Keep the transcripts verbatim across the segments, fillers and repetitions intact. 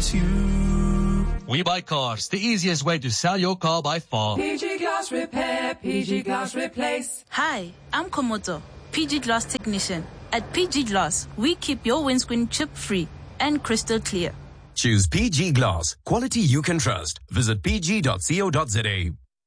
finds you. We Buy Cars, the easiest way to sell your car by far. P G Glass Repair, P G Glass Replace. Hi, I'm Komoto, P G Glass Technician. At P G Glass, we keep your windscreen chip-free and crystal clear. Choose P G Glass, quality you can trust. Visit p g dot co dot z a.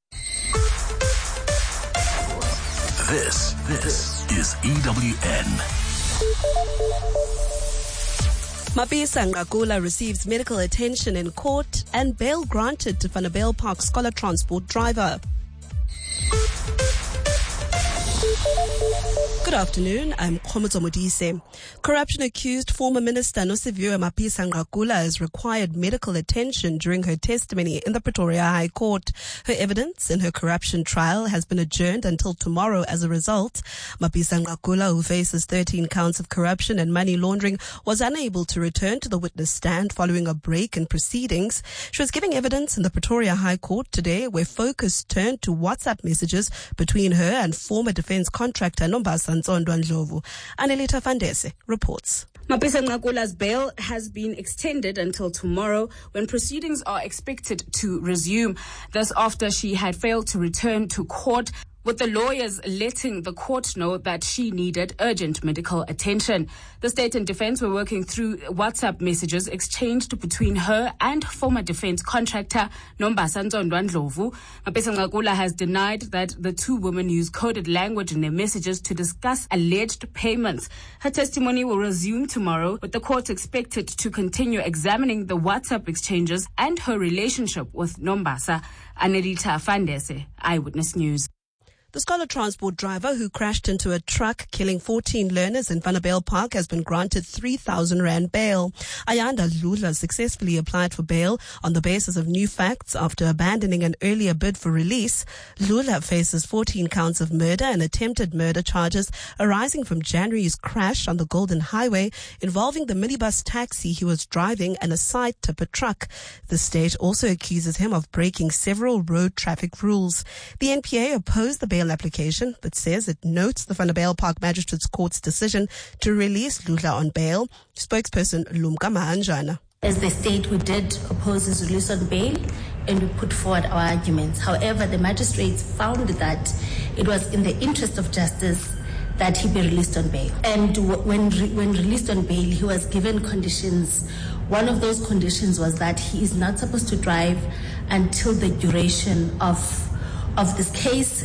This, this is E W N. Mapisa Ngakula receives medical attention in court and bail granted to Vanderbijl Park Scholar Transport driver. Good afternoon, I'm Khomoto Modise. Corruption-accused former Minister Nosiviwe Mapisa Ngakula has required medical attention during her testimony in the Pretoria High Court. Her evidence in her corruption trial has been adjourned until tomorrow. As a result, Mapisa Ngakula, who faces thirteen counts of corruption and money laundering, was unable to return to the witness stand following a break in proceedings. She was giving evidence in the Pretoria High Court today, where focus turned to WhatsApp messages between her and former defense contractor Nombasa Nzondo Ndlovu. Anelita Fandese reports. Mapisa Ngakula's bail has been extended until tomorrow, when proceedings are expected to resume. This after she had failed to return to court, with the lawyers letting the court know that she needed urgent medical attention. The state and defense were working through WhatsApp messages exchanged between her and former defense contractor Nombasa Nzondo Ndlovu. Mapisa Ngakula has denied that the two women used coded language in their messages to discuss alleged payments. Her testimony will resume tomorrow, with the court expected to continue examining the WhatsApp exchanges and her relationship with Nombasa. Anelita Fandese, Eyewitness News. The Scholar Transport driver who crashed into a truck killing fourteen learners in Vanderbijl Park has been granted three thousand rand bail. Ayanda Lula successfully applied for bail on the basis of new facts after abandoning an earlier bid for release. Lula faces fourteen counts of murder and attempted murder charges arising from January's crash on the Golden Highway involving the minibus taxi he was driving and a side tipper truck. The state also accuses him of breaking several road traffic rules. The N P A opposed the bail application, but says it notes the Vanderbijl Park Magistrates Court's decision to release Lula on bail. Spokesperson Lumka Mahanjana. As the state, we did oppose his release on bail and we put forward our arguments. However, the magistrates found that it was in the interest of justice that he be released on bail. And when re- when released on bail, he was given conditions. One of those conditions was that he is not supposed to drive until the duration of of this case.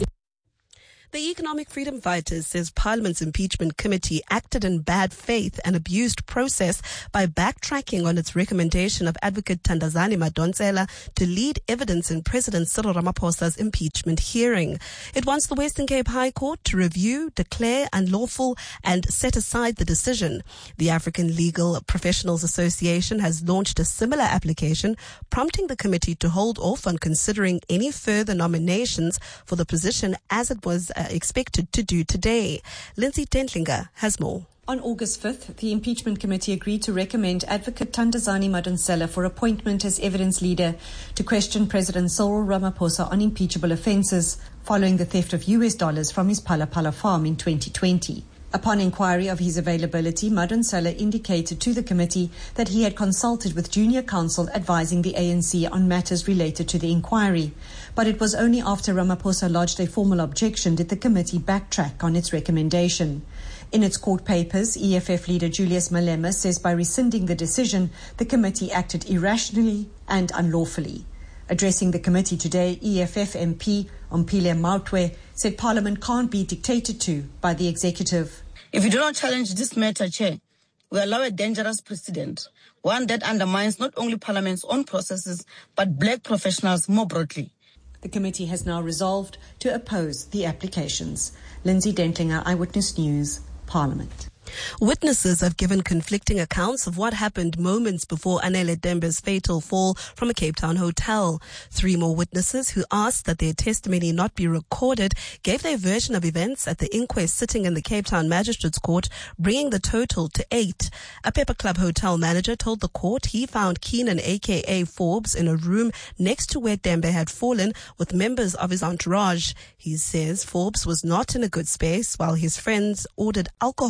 The Economic Freedom Fighters says Parliament's impeachment committee acted in bad faith and abused process by backtracking on its recommendation of Advocate Thandazani Madonsela to lead evidence in President Cyril Ramaphosa's impeachment hearing. It wants the Western Cape High Court to review, declare unlawful and set aside the decision. The African Legal Professionals Association has launched a similar application, prompting the committee to hold off on considering any further nominations for the position as it was Uh, expected to do today. Lindsay Tentlinger has more. On August fifth, the impeachment committee agreed to recommend Advocate Thandazani Madonsela for appointment as evidence leader to question President Cyril Ramaphosa on impeachable offences following the theft of U S dollars from his Phala Phala farm in twenty twenty. Upon inquiry of his availability, Madonsela indicated to the committee that he had consulted with junior counsel advising the A N C on matters related to the inquiry. But it was only after Ramaphosa lodged a formal objection did the committee backtrack on its recommendation. In its court papers, E F F leader Julius Malema says by rescinding the decision, the committee acted irrationally and unlawfully. Addressing the committee today, E F F M P Ompile Mautwe said Parliament can't be dictated to by the executive. If you do not challenge this matter, Chair, we allow a dangerous precedent, one that undermines not only Parliament's own processes, but black professionals more broadly. The committee has now resolved to oppose the applications. Lindsay Dentlinger, Eyewitness News, Parliament. Witnesses have given conflicting accounts of what happened moments before Anele Dembe's fatal fall from a Cape Town hotel. Three more witnesses who asked that their testimony not be recorded gave their version of events at the inquest sitting in the Cape Town Magistrates Court, bringing the total to eight. A Pepper Club hotel manager told the court he found Keenan aka Forbes in a room next to where Dembe had fallen with members of his entourage. He says Forbes was not in a good space while his friends ordered alcohol.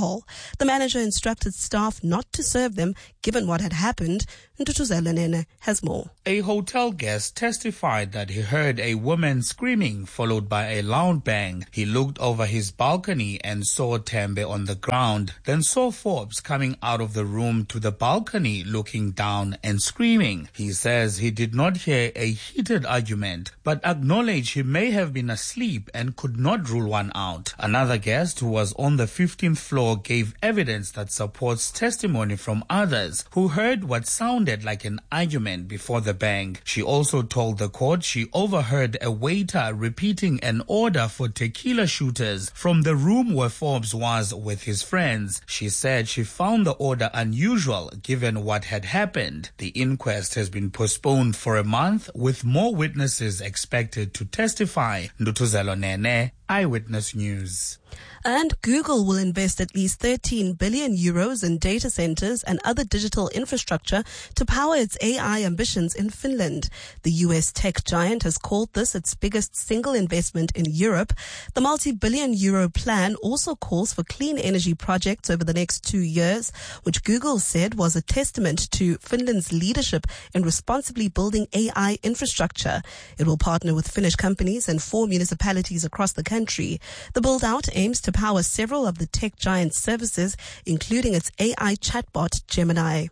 The manager instructed staff not to serve them given what had happened. Ntutuzelo Nene has more. A hotel guest testified that he heard a woman screaming followed by a loud bang. He looked over his balcony and saw Tembe on the ground, then saw Forbes coming out of the room to the balcony looking down and screaming. He says he did not hear a heated argument, but acknowledged he may have been asleep and could not rule one out. Another guest who was on the fifteenth floor gave evidence that supports testimony from others who heard what sounded like an argument before the bang. She also told the court she overheard a waiter repeating an order for tequila shooters from the room where Forbes was with his friends. She said she found the order unusual given what had happened. The inquest has been postponed for a month with more witnesses expected to testify. Ntutuzelo Nene, Eyewitness News. And Google will invest at least thirteen billion euros in data centers and other digital infrastructure to power its A I ambitions in Finland. The U S tech giant has called this its biggest single investment in Europe. The multi-billion euro plan also calls for clean energy projects over the next two years, which Google said was a testament to Finland's leadership in responsibly building A I infrastructure. It will partner with Finnish companies and four municipalities across the country. The build-out aims to power several of the tech giant's services, including its A I chatbot, Gemini.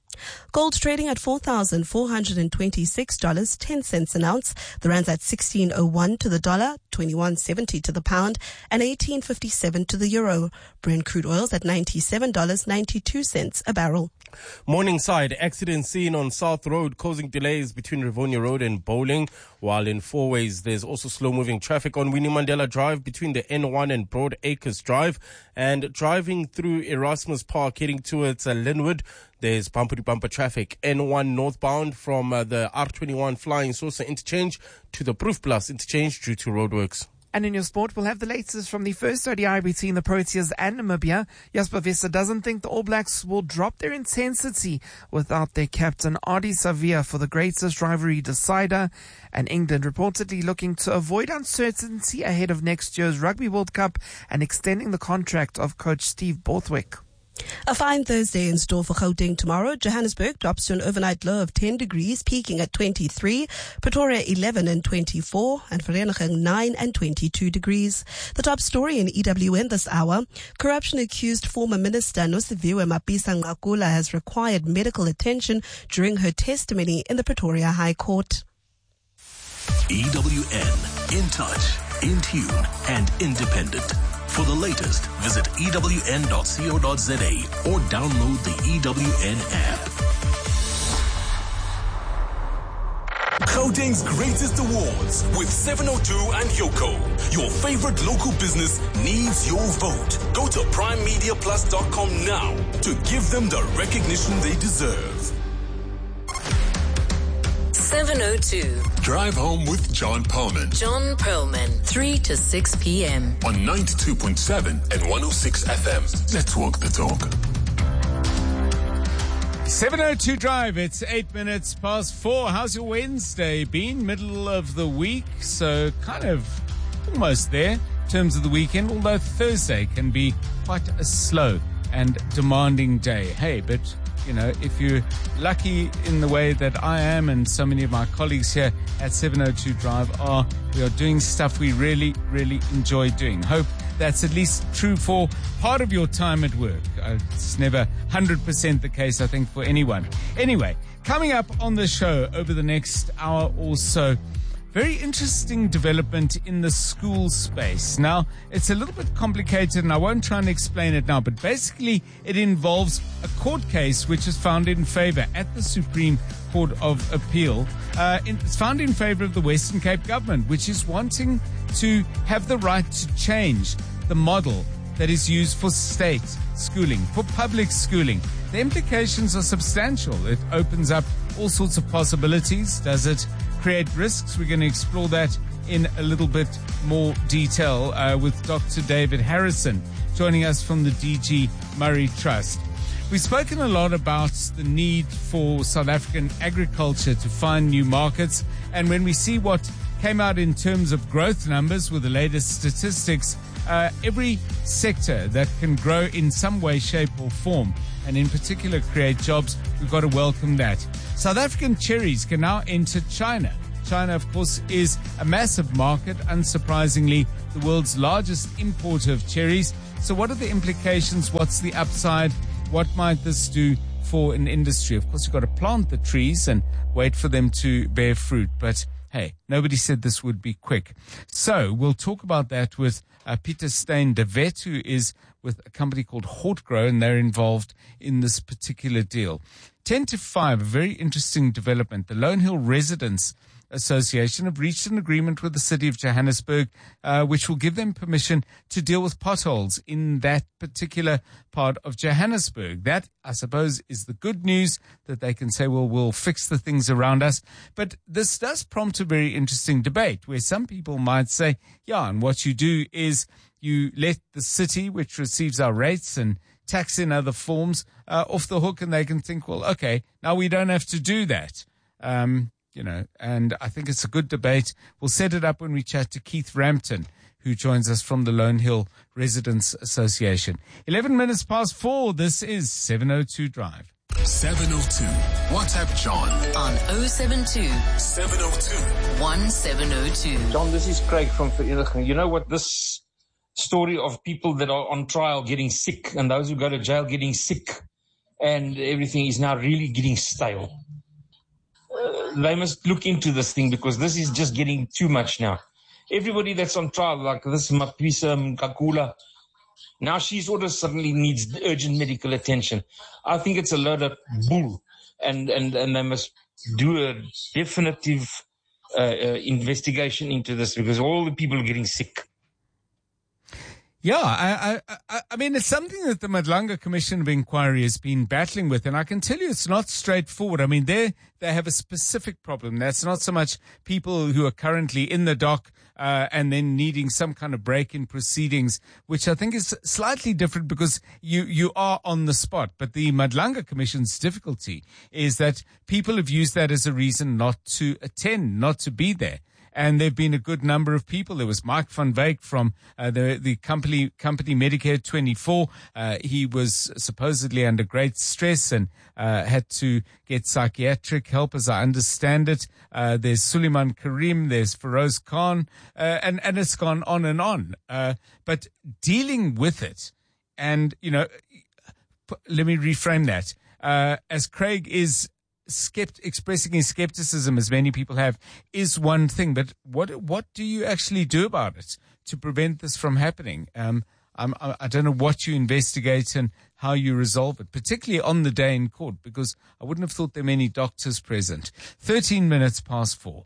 Gold trading at four thousand four hundred twenty-six dollars and ten cents an ounce. The rand's at sixteen oh one to the dollar, twenty-one seventy to the pound, and eighteen fifty-seven to the euro. Brent crude oil's at ninety-seven dollars and ninety-two cents a barrel. Morningside, accident seen on South Road causing delays between Rivonia Road and Bowling, while in four ways there's also slow-moving traffic on Winnie Mandela Drive between the N one and Broad Acres Drive, and driving through Erasmus Park heading towards uh, Linwood. There's bumper-to-bumper traffic. N one northbound from uh, the R twenty-one Flying Saucer interchange to the Proof Plus interchange due to roadworks. And in your sport, we'll have the latest from the first O D I between the Proteas and Namibia. Jasper Visser doesn't think the All Blacks will drop their intensity without their captain Ardie Savea for the greatest rivalry decider. And England reportedly looking to avoid uncertainty ahead of next year's Rugby World Cup and extending the contract of coach Steve Borthwick. A fine Thursday in store for Gauteng tomorrow. Johannesburg drops to an overnight low of ten degrees, peaking at twenty-three. Pretoria eleven and twenty-four, and Vereeniging nine and twenty-two degrees. The top story in E W N this hour: corruption-accused former Minister Nosiviwe Mapisa-Nqakula has required medical attention during her testimony in the Pretoria High Court. E W N, in touch, in tune, and independent. For the latest, visit E W N dot co dot za or download the E W N app. Gauteng's greatest awards with seven oh two and Yoko. Your favorite local business needs your vote. Go to prime media plus dot com now to give them the recognition they deserve. seven oh two. Drive home with John Perlman. John Perlman, three to six p.m. on ninety-two point seven and one oh six F M. Let's walk the talk. seven oh two Drive, it's eight minutes past four. How's your Wednesday been? Middle of the week, so kind of almost there in terms of the weekend, although Thursday can be quite a slow and demanding day. Hey, but you know, if you're lucky in the way that I am and so many of my colleagues here at seven oh two Drive are, we are doing stuff we really, really enjoy doing. Hope that's at least true for part of your time at work. It's never one hundred percent the case, I think, for anyone. Anyway, coming up on the show over the next hour or so, very interesting development in the school space. Now, it's a little bit complicated and I won't try and explain it now, but basically it involves a court case which is found in favor at the Supreme Court of Appeal. Uh, it's found in favor of the Western Cape government, which is wanting to have the right to change the model that is used for state schooling, for public schooling. The implications are substantial. It opens up all sorts of possibilities. Does it create risks? We're going to explore that in a little bit more detail uh, with Doctor David Harrison joining us from the D G Murray Trust. We've spoken a lot about the need for South African agriculture to find new markets, and when we see what came out in terms of growth numbers with the latest statistics, uh, every sector that can grow in some way, shape or form, and in particular create jobs, we've got to welcome that. South African cherries can now enter China. China, of course, is a massive market, unsurprisingly, the world's largest importer of cherries. So what are the implications? What's the upside? What might this do for an industry? Of course, you've got to plant the trees and wait for them to bear fruit. But hey, nobody said this would be quick. So we'll talk about that with uh, Peter Steyn de Wet, who is with a company called Hortgrow, and they're involved in this particular deal. ten to five, a very interesting development. The Lone Hill Residents Association have reached an agreement with the city of Johannesburg, uh, which will give them permission to deal with potholes in that particular part of Johannesburg. That, I suppose, is the good news, that they can say, well, we'll fix the things around us. But this does prompt a very interesting debate where some people might say, yeah, and what you do is you let the city, which receives our rates and tax in other forms, uh, off the hook, and they can think, well, okay, now we don't have to do that. Um, You know, and I think it's a good debate. We'll set it up when we chat to Keith Rampton, who joins us from the Lone Hill Residents Association. eleven minutes past four. This is seven oh two Drive. seven oh two. WhatsApp John on oh seven two, seven oh two, one seven oh two. John, this is Craig from Vereniging. You know what? This story of people that are on trial getting sick and those who go to jail getting sick and everything is now really getting stale. Uh, they must look into this thing because this is just getting too much now. Everybody that's on trial, like this Mapisa Kakula, now she's order suddenly needs urgent medical attention. I think it's a load of bull, and, and, and they must do a definitive uh, uh, investigation into this because all the people are getting sick. Yeah, I, I, I mean, it's something that the Madlanga Commission of Inquiry has been battling with, and I can tell you it's not straightforward. I mean, they they have a specific problem. That's not so much people who are currently in the dock uh, and then needing some kind of break in proceedings, which I think is slightly different because you, you are on the spot. But the Madlanga Commission's difficulty is that people have used that as a reason not to attend, not to be there. And there have been a good number of people. There was Mike van Wyk from uh, the the company company Medicare twenty-four. Uh, he was supposedly under great stress and uh, had to get psychiatric help, as I understand it. Uh, there's Suleiman Karim. There's Feroz Khan, uh, and and it's gone on and on. Uh, but dealing with it, and you know, let me reframe that. Uh, as Craig is. Skept, expressing his skepticism, as many people have, is one thing. But what what do you actually do about it to prevent this from happening? Um, I'm, I don't know what you investigate and how you resolve it, particularly on the day in court, because I wouldn't have thought there were many doctors present. Thirteen minutes past four.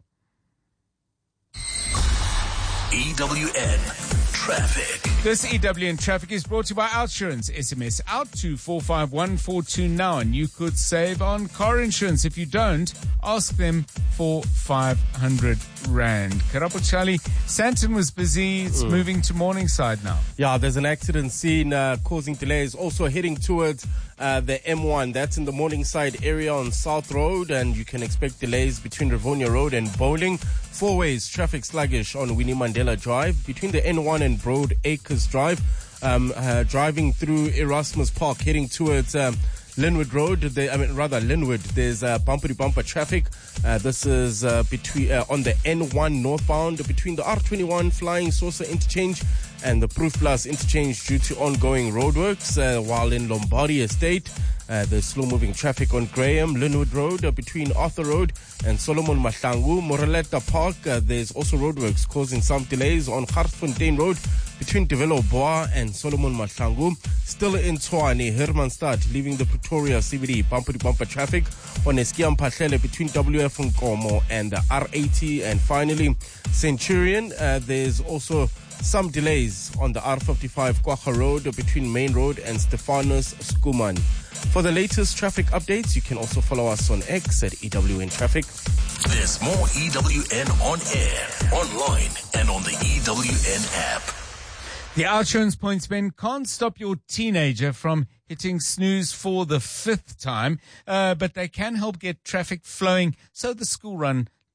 E W N Traffic. This E W N Traffic is brought to you by Outsurance. S M S out to four five one four two now and you could save on car insurance. If you don't, ask them for five hundred rand. Karapo Charlie, Santon was busy. It's mm. moving to Morningside now. Yeah, there's an accident scene uh, causing delays. Also heading towards uh, the M one. That's in the Morningside area on South Road, and you can expect delays between Rivonia Road and Bowling. Four ways, traffic sluggish on Winnie Mandela Drive between the N one and Broad Acres Drive. Um, uh, driving through Erasmus Park, heading towards um, Linwood Road. They, I mean, rather Linwood. There's uh, bumper to bumper traffic. Uh, this is uh, between uh, on the N one northbound between the R twenty-one Flying Saucer interchange and the Proof Plus interchange due to ongoing roadworks. Uh, while in Lombardi Estate, uh, there's slow-moving traffic on Graham Linwood Road uh, between Arthur Road and Solomon Mahlangu. Moreleta Park, uh, there's also roadworks causing some delays on Garsfontein Road between Develo Boa and Solomon Mahlangu. Still in Tshwane, Hermanstad, leaving the Pretoria C B D, bumper-to-bumper traffic on Eskiam Pahlele between W F Nkomo and the R eighty. And finally, Centurion, uh, there's also some delays on the R fifty-five Kwagga Road between Main Road and Stephanus Skuman. For the latest traffic updates, you can also follow us on X at E W N Traffic. There's more E W N on air, online, and on the E W N app. The Outsurance points men can't stop your teenager from hitting snooze for the fifth time, uh, but they can help get traffic flowing so the school run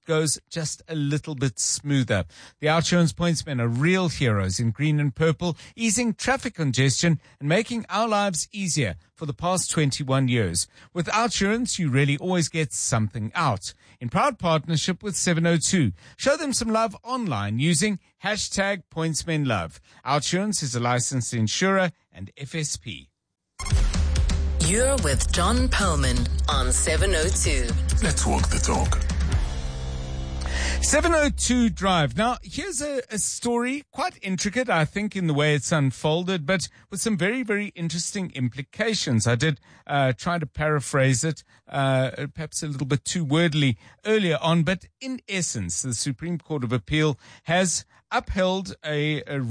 goes just a little bit smoother. The OUTsurance pointsmen are real heroes in green and purple, easing traffic congestion and making our lives easier for the past twenty-one years. With OUTsurance, you really always get something out. In proud partnership with seven oh two, show them some love online using hashtag pointsmenlove. OUTsurance is a licensed insurer and F S P. You're with John Perlman on seven oh two. Let's walk the talk. seven oh two Drive. Now, here's a, a story, quite intricate, I think, in the way it's unfolded, but with some very, very interesting implications. I did uh, try to paraphrase it, uh, perhaps a little bit too wordily earlier on, but in essence, the Supreme Court of Appeal has upheld a, a